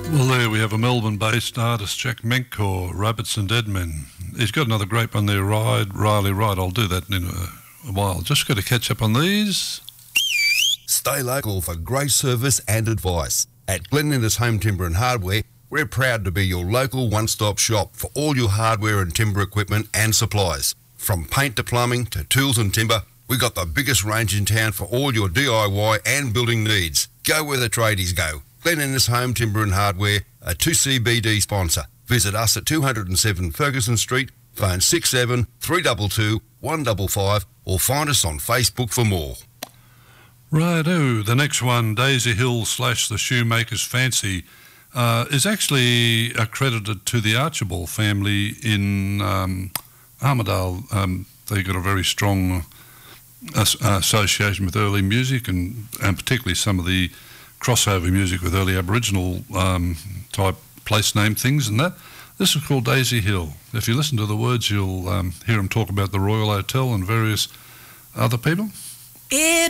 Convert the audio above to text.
Well, there we have a Melbourne-based artist, Jack Menkor, Rabbits and Dead Men. He's got another great one there, Riley Ride. I'll do that in a while. Just got to catch up on these. Stay local for great service and advice. At Glen Innes Home Timber and Hardware, we're proud to be your local one-stop shop for all your hardware and timber equipment and supplies. From paint to plumbing to tools and timber, we've got the biggest range in town for all your DIY and building needs. Go where the tradies go. Glen Innes Home Timber and Hardware, a 2CBD sponsor. Visit us at 207 Ferguson Street, phone 67 322 155, or find us on Facebook for more. Righto, the next one, Daisy Hill / the Shoemaker's Fancy, is actually accredited to the Archibald family in Armidale. They got a very strong association with early music and particularly some of the crossover music with early Aboriginal type place name things and that. This is called Daisy Hill. If you listen to the words, you'll hear them talk about the Royal Hotel and various other people. It